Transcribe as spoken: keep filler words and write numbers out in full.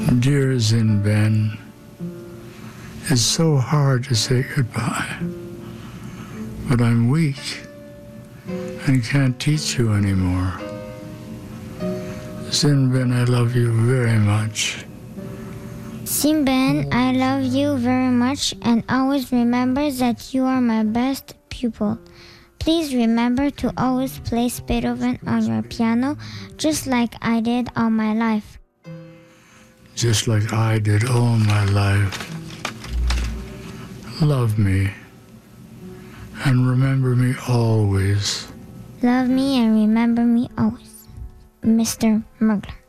Dear Zinben, it's so hard to say goodbye, but I'm weak and can't teach you anymore. Zinben, I love you very much. Zinben, I love you very much and always remember that you are my best pupil. Please remember to always play Beethoven on your piano, just like I did all my life. Just like I did all my life. Love me and remember me always. Love me and remember me always. Mister Mergler.